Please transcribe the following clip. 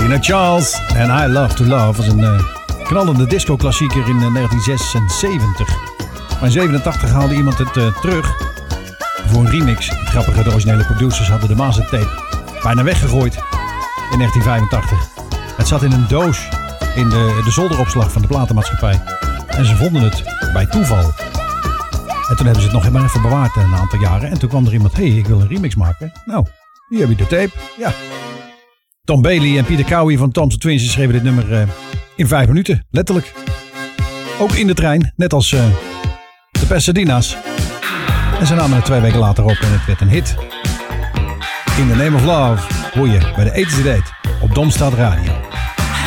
Tina Charles en I Love to Love was een knallende disco-klassieker in 1976. Maar in 87 haalde iemand het terug voor een remix. Het grappige, de originele producers hadden de mastertape bijna weggegooid in 1985. Het zat in een doos in de zolderopslag van de platenmaatschappij. En ze vonden het bij toeval. En toen hebben ze het nog helemaal even bewaard een aantal jaren. En toen kwam er iemand, ik wil een remix maken. Nou, hier heb je de tape. Ja. Tom Bailey en Peter Cowie van Thompson Twins schreven dit nummer in 5 minuten. Letterlijk. Ook in de trein, net als de Pasadena's. En ze namen het 2 weken later op en het werd een hit. In the Name of Love hoor je bij de Eten Date op Domstad Radio.